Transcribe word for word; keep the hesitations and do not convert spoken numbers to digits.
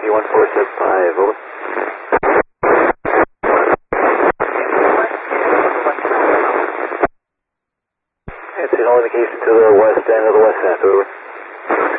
one four seven five, over. It's an indication to the west end of the west end, over.